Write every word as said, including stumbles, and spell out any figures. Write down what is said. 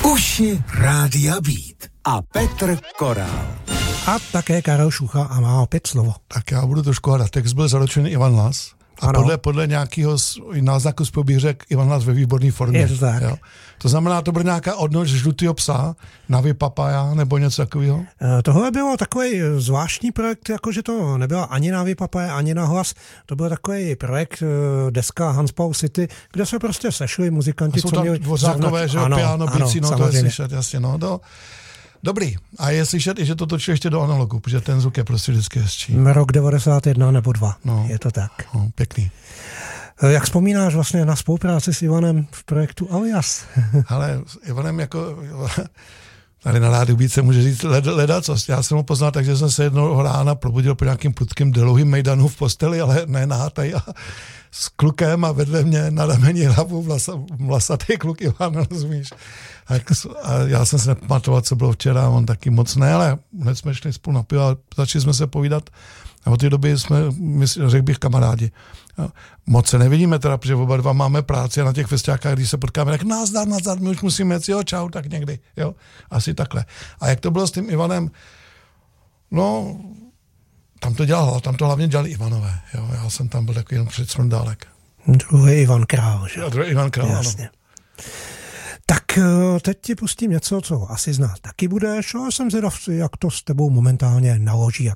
Uši Rádia Beat a Petr Korál. A také Karel Šucha a má opět slovo. Tak já budu trošku hádat. Text byl zaručený Ivan Las. A podle, podle nějakého náznaku zpěvu bych řekl Ivan Las ve výborné formě. Je to tak. Jo. To znamená, to bude nějaká odnož žlutýho psa, Navi Papaja nebo něco takového? E, tohle bylo takový zvláštní projekt, jakože to nebyla ani Navi Papaja, ani Nahlas. To byl takový projekt deska Hans Paul City, kde se prostě sešli muzikanti. A jsou tam dvořákové, že ano, piano, bicí, no to je slyšet, jasně, no to... Dobrý. A je slyšet i, že to točí ještě do analogu, protože ten zvuk je prostě vždycky hezčí. Rok devadesát jedna nebo dva, no, je to tak. No, pěkný. Jak vzpomínáš vlastně na spolupráci s Ivanem v projektu Alias? Ale s Ivanem jako... Tady na Rádiu Beat se může říct led, ledacost. Já jsem ho poznal, takže jsem se jednou rána probudil po nějakým prudkým dlouhým mejdanu v posteli, ale ne nahatej a s klukem a vedle mě na rameni hlavu vlasa, vlasatý kluk Ivan, rozumíš? A, a já jsem se nepamatoval, co bylo včera, on taky moc ne, ale hned jsme šli spolu na pivo a začali jsme se povídat a od té doby jsme, řekl bych, kamarádi. Moc se nevidíme teda, protože oba dva máme práci a na těch festiákách, když se potkáme, tak nazdar, nazdar, my už musíme jít, jo, čau, tak někdy, jo, asi takhle. A jak to bylo s tím Ivanem, no, tam to dělal, tam to hlavně dělali Ivanové, jo, já jsem tam byl takový jenom před smrdálek. Druhý Ivan Král, že? Jo, druhý Ivan Král, jasně. Ano. Tak teď ti pustím něco, co asi znát taky budeš, ale jsem zvědav, jak to s tebou momentálně naloží, jak